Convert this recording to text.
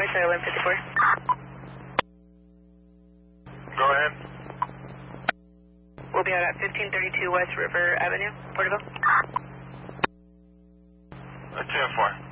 White Side 1154. Go ahead. We'll be out at 1532 West River Avenue, Porterville. 10-4.